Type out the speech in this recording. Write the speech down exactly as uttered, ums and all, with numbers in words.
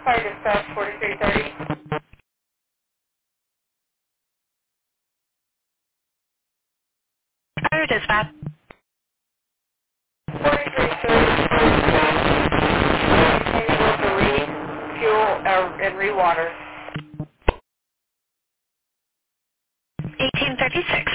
Fire dispatch forty-three thirty. Fire dispatch. forty-three thirty. Able to refuel uh, and rewater. eighteen thirty-six.